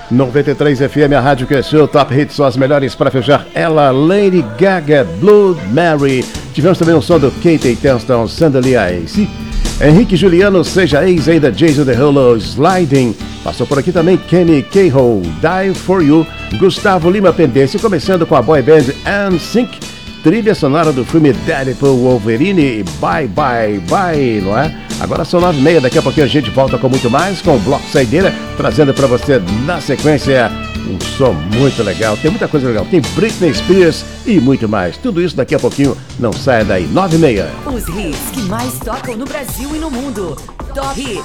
93 FM, a rádio que é seu Top Hits, são as melhores para fechar. Ela, Lady Gaga, Blood Mary. Tivemos também um som do Kate Telston, Sandalia AC. Henrique Juliano, Seja Ex, ainda Jason Derulo, Sliding. Passou por aqui também Kenny Cahill, Die For You. Gustavo Lima Pendência, começando com a boy band NSYNC. Trilha sonora do filme Deadpool Wolverine, Bye Bye Bye, não é? Agora são 9h30, daqui a pouquinho a gente volta com muito mais, com o Bloco Saideira, trazendo pra você na sequência um som muito legal, tem muita coisa legal, tem Britney Spears e muito mais. Tudo isso daqui a pouquinho, não saia daí, 9h30. Os hits que mais tocam no Brasil e no mundo. Top Hits.